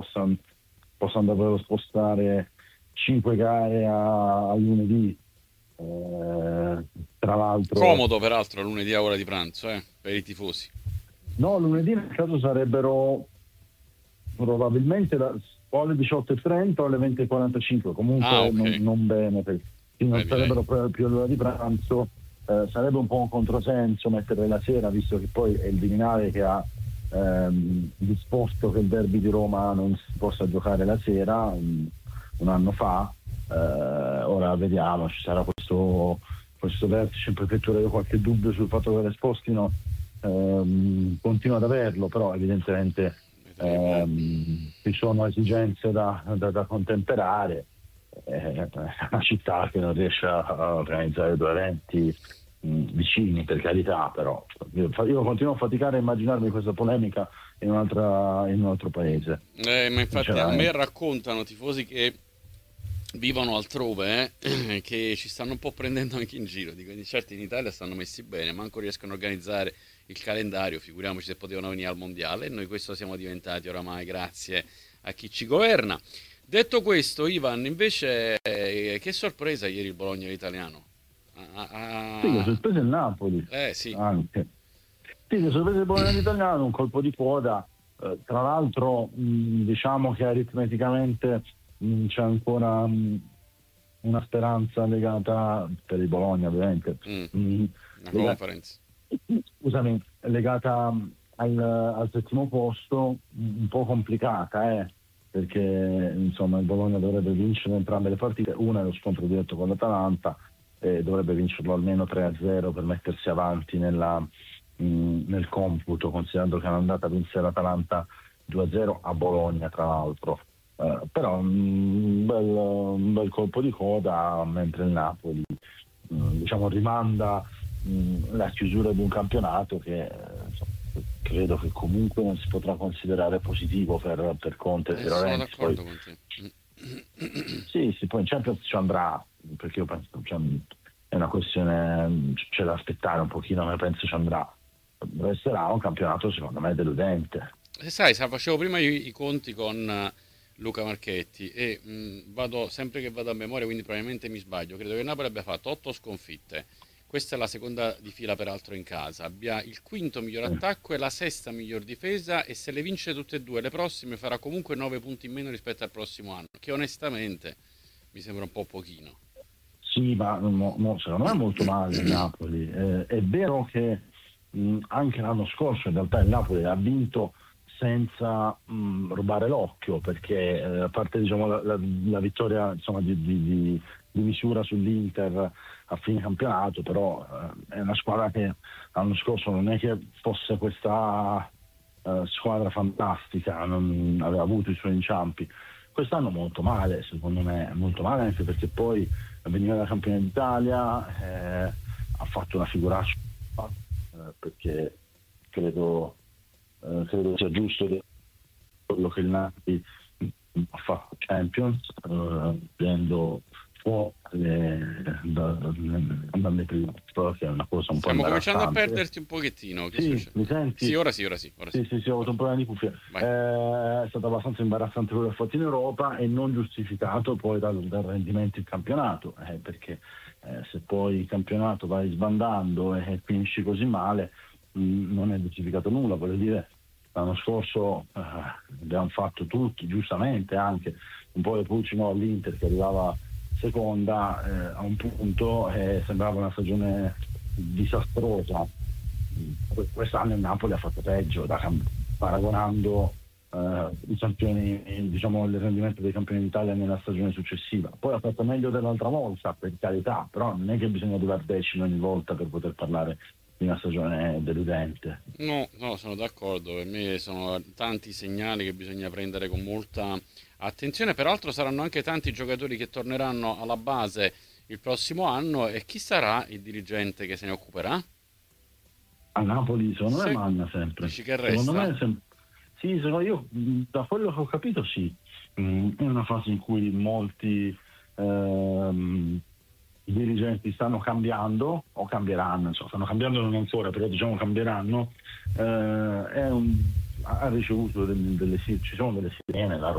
possano davvero spostare 5 gare a lunedì. Tra l'altro, Comodo peraltro lunedì a ora di pranzo, per i tifosi. no, lunedì nel caso sarebbero probabilmente o alle 18:30 o alle 20:45, Ah, comunque ok. non bene, perché non Direi. sarebbero più all'ora di pranzo. Sarebbe un po' un controsenso metterle la sera, visto che poi è il Viminale che ha disposto che il derby di Roma non si possa giocare la sera un anno fa. Ora vediamo, ci sarà questo vertice in prefettura. Io ho qualche dubbio sul fatto che l'Espostino continua ad averlo, però evidentemente Vedremo. ci sono esigenze da contemperare. È una città che non riesce a organizzare due eventi vicini, per carità, però io continuo a faticare a immaginarmi questa polemica in un altro paese, Ma infatti a me sinceramente. raccontano tifosi che vivono altrove, che ci stanno un po' prendendo anche in giro. Dico, certi in Italia stanno messi bene, manco riescono a organizzare il calendario, figuriamoci se potevano venire al mondiale. E noi questo siamo diventati oramai grazie a chi ci governa. Detto questo, Ivan, invece, che sorpresa ieri il Bologna l'italiano. Ah, Sì, che ah, ah. sorpresa il Napoli Sì. anche. Sì, che sorpresa il Bologna italiano, un colpo di coda. Tra l'altro, diciamo che aritmeticamente c'è ancora una speranza legata per il Bologna, ovviamente. Mm, mh, una lega- conference. Scusami, legata al settimo posto, un po' complicata, perché insomma il Bologna dovrebbe vincere entrambe le partite. Una è lo scontro diretto con l'Atalanta, e dovrebbe vincerlo almeno 3-0 per mettersi avanti nel computo, considerando che l'andata vinse l'Atalanta 2-0 a Bologna, tra l'altro. Però un bel colpo di coda, mentre il Napoli diciamo rimanda la chiusura di un campionato che insomma, credo che comunque non si potrà considerare positivo per Conte e De Sono Laurentiis. Poi d'accordo con te. sì, poi in Champions ci andrà, perché io penso è una questione, c'è da aspettare un pochino, ma penso ci andrà. Resterà un campionato secondo me deludente. Sai, facevo prima i conti con Luca Marchetti e vado sempre che vado a memoria, quindi probabilmente mi sbaglio. Credo che il Napoli abbia fatto 8 sconfitte. Questa è la seconda di fila, peraltro, in casa. Abbia il quinto miglior Eh, attacco e la sesta miglior difesa. E se le vince tutte e due, le prossime farà comunque 9 punti in meno rispetto al prossimo anno. Che onestamente mi sembra un po' pochino. Sì, ma secondo me è molto male il Napoli. È vero che anche l'anno scorso in realtà il Napoli ha vinto senza rubare l'occhio, perché a parte diciamo, la vittoria insomma, di misura sull'Inter a fine campionato, però è una squadra che l'anno scorso non è che fosse questa squadra fantastica, non aveva avuto i suoi inciampi. Quest'anno molto male, secondo me, molto male, anche perché poi veniva da campione d'Italia, ha fatto una figuraccia, perché credo sia giusto quello che il Napoli ha fatto Champions, prendendo fuori andando ai playoff, che è una cosa un po' Stiamo cominciando a imbarazzante. perderti un pochettino. Che Sì, succede? mi Sì, senti? ora sì, ora sì, ora sì. Sì, sì, sì, ho avuto Ora. un problema di cuffia. Vai. È stato abbastanza imbarazzante quello che ha fatto in Europa e non giustificato poi dal rendimento in campionato, perché se poi il campionato vai sbandando e finisci così male, non è giustificato nulla. Voglio dire, l'anno scorso abbiamo fatto tutti, giustamente anche, un po' le pulci all'Inter che arrivava seconda a un punto, sembrava una stagione disastrosa. Quest'anno il Napoli ha fatto peggio, paragonando i campioni, diciamo il rendimento dei campioni d'Italia nella stagione successiva. Poi ha fatto meglio dell'altra volta, per carità, però non è che bisogna arrivare decimi ogni volta per poter parlare di una stagione deludente. No, no, sono d'accordo. Per me sono tanti segnali che bisogna prendere con molta attenzione. Peraltro saranno anche tanti giocatori che torneranno alla base il prossimo anno. E chi sarà il dirigente che se ne occuperà? A Napoli secondo me Se manna sempre. dici che Secondo resta? me sì, io da quello che ho capito sì. È una fase in cui molti ehm, i dirigenti stanno cambiando o cambieranno, insomma, stanno cambiando non ancora, però diciamo cambieranno. Ha ricevuto ci sono delle sirene, la